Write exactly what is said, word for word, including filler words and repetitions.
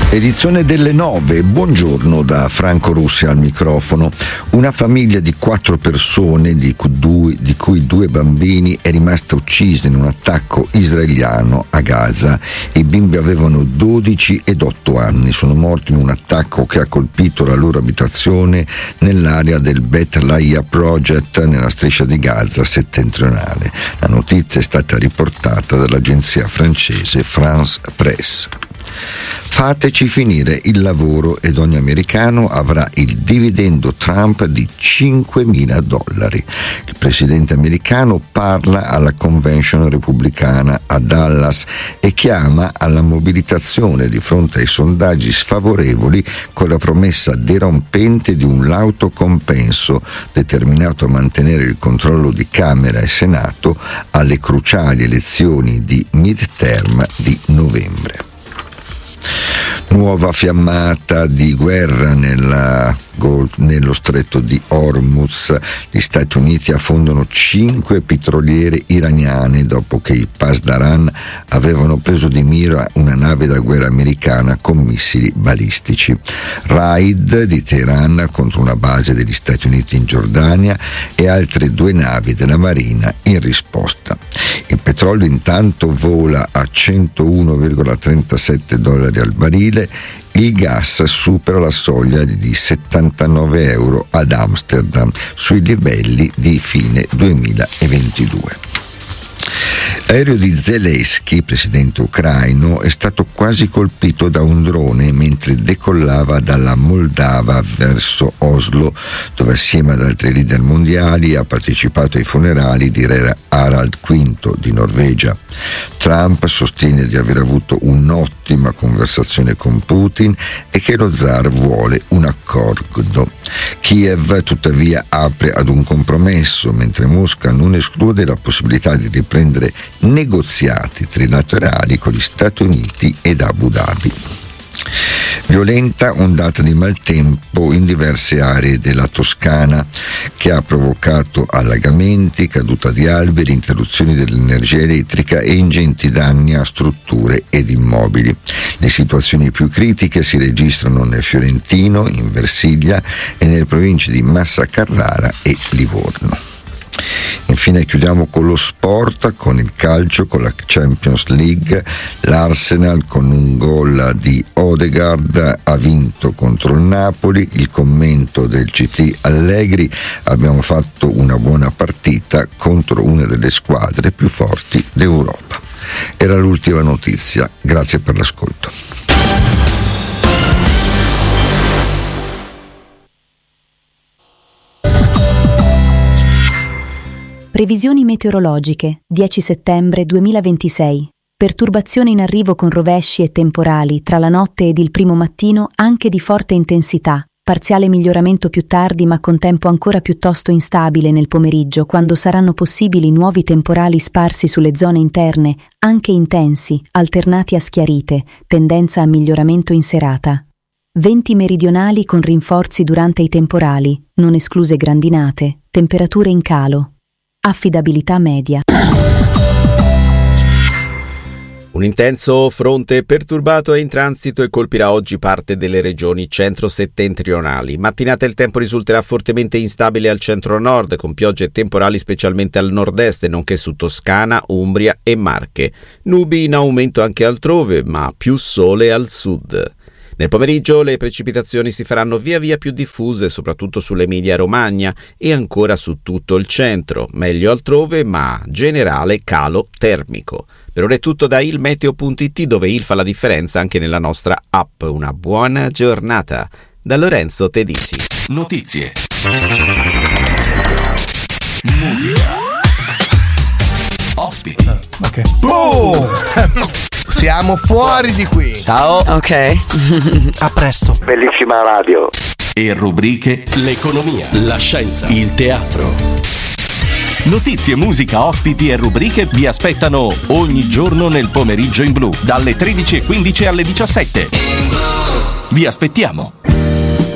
Edizione delle nove, buongiorno da Franco Russi al microfono. Una famiglia di quattro persone, di cui, due, di cui due bambini, è rimasta uccisa in un attacco israeliano a Gaza. I bimbi avevano dodici ed otto anni, sono morti in un attacco che ha colpito la loro abitazione nell'area del Bet Laia Project nella striscia di Gaza settentrionale. La notizia è stata riportata dall'agenzia francese France Presse. Fateci finire il lavoro ed ogni americano avrà il dividendo Trump di cinquemila dollari. Il presidente americano parla alla convention repubblicana a Dallas e chiama alla mobilitazione di fronte ai sondaggi sfavorevoli con la promessa dirompente di un lauto compenso determinato a mantenere il controllo di Camera e Senato alle cruciali elezioni di midterm di novembre. Nuova fiammata di guerra nella Golf, nello stretto di Hormuz. Gli Stati Uniti affondano cinque petroliere iraniane dopo che i Pasdaran avevano preso di mira una nave da guerra americana con missili balistici. Raid di Teheran contro una base degli Stati Uniti in Giordania e altre due navi della Marina in risposta. Il petrolio intanto vola a centouno virgola trentasette dollari al barile. Il gas supera la soglia di settantanove euro ad Amsterdam, sui livelli di fine duemilaventidue. L'aereo di Zelensky, presidente ucraino, è stato quasi colpito da un drone mentre decollava dalla Moldava verso Oslo, dove assieme ad altri leader mondiali ha partecipato ai funerali di re Harald quinto di Norvegia. Trump sostiene di aver avuto un'ottima conversazione con Putin e che lo zar vuole un accordo. Kiev tuttavia apre ad un compromesso, mentre Mosca non esclude la possibilità di riprendere negoziati trilaterali con gli Stati Uniti ed Abu Dhabi. Violenta ondata di maltempo in diverse aree della Toscana che ha provocato allagamenti, caduta di alberi, interruzioni dell'energia elettrica e ingenti danni a strutture ed immobili. Le situazioni più critiche si registrano nel Fiorentino, in Versilia e nelle province di Massa Carrara e Livorno. Infine chiudiamo con lo sport, con il calcio, con la Champions League. L'Arsenal con un gol di Odegaard ha vinto contro il Napoli. Il commento del C T Allegri: abbiamo fatto una buona partita contro una delle squadre più forti d'Europa. Era l'ultima notizia, grazie per l'ascolto. Previsioni meteorologiche, dieci settembre duemilaventisei. Perturbazioni in arrivo con rovesci e temporali tra la notte ed il primo mattino, anche di forte intensità. Parziale miglioramento più tardi, ma con tempo ancora piuttosto instabile nel pomeriggio, quando saranno possibili nuovi temporali sparsi sulle zone interne, anche intensi, alternati a schiarite, tendenza a miglioramento in serata. Venti meridionali con rinforzi durante i temporali, non escluse grandinate, temperature in calo. Affidabilità media. Un intenso fronte perturbato è in transito e colpirà oggi parte delle regioni centro-settentrionali. Mattinata il tempo risulterà fortemente instabile al centro-nord, con piogge temporali specialmente al nord-est, nonché su Toscana, Umbria e Marche. Nubi in aumento anche altrove, ma più sole al sud. Nel pomeriggio le precipitazioni si faranno via via più diffuse, soprattutto sull'Emilia-Romagna e ancora su tutto il centro. Meglio altrove, ma generale calo termico. Per ora è tutto da ilmeteo punto it, dove il fa la differenza anche nella nostra app. Una buona giornata. Da Lorenzo Tedici. Notizie. Musica. Ospiti. Ok. Boom! Siamo fuori di qui. Ciao. Ok. A presto. Bellissima radio. E rubriche: l'economia, la scienza, il teatro. Notizie, musica, ospiti e rubriche vi aspettano ogni giorno nel pomeriggio in blu, dalle tredici e quindici alle diciassette. Vi aspettiamo.